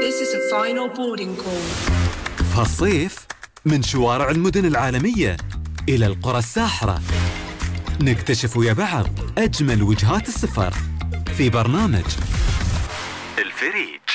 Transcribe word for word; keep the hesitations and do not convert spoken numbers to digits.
This is a final boarding call. في هالصيف من شوارع المدن العالمية إلى القرى الساحرة نكتشف ويا بعض أجمل وجهات السفر في برنامج الفريج.